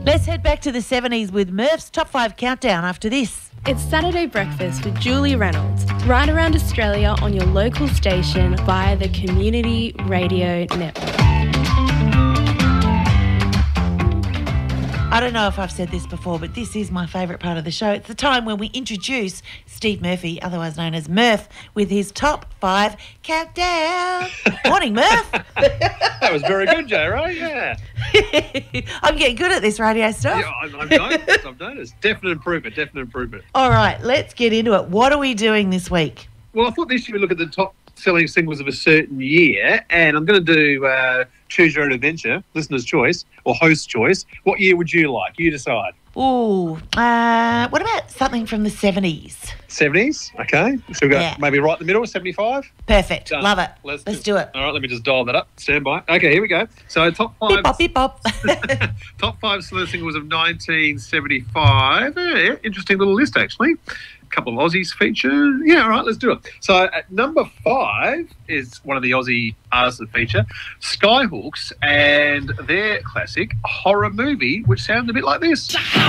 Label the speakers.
Speaker 1: Let's head back to the 70s with Murph's Top 5 Countdown after this.
Speaker 2: It's Saturday Breakfast with Julie Reynolds, right around Australia on your local station via the Community Radio Network.
Speaker 1: I don't know if I've said this before, but this is my favourite part of the show. It's the time when we introduce Steve Murphy, otherwise known as Murph, with his Top 5 Countdown. Morning, Murph.
Speaker 3: That was very good, Jay, right? Yeah.
Speaker 1: I'm getting good at this radio stuff.
Speaker 3: Yeah, I've noticed. Definite improvement.
Speaker 1: All right, let's get into it. What are we doing this week?
Speaker 3: Well, I thought this year we'd look at the top selling singles of a certain year, and I'm going to do Choose Your Own Adventure, listener's choice, or host's choice. What year would you like? You decide.
Speaker 1: Ooh, what about something from the 70s?
Speaker 3: 70s? Okay. So we've got maybe right in the middle, 75?
Speaker 1: Perfect.
Speaker 3: Done.
Speaker 1: Love it.
Speaker 3: Let's
Speaker 1: do it.
Speaker 3: All right, let me just dial that up. Stand by. Okay, here we go. So top 5...
Speaker 1: Beep bop, beep bop.
Speaker 3: Top 5 selling singles of 1975. Yeah, interesting little list, actually. A couple of Aussies feature. Yeah, all right, let's do it. So at number 5 is one of the Aussie artists that feature, Skyhooks, and their classic Horror Movie, which sounds a bit like this.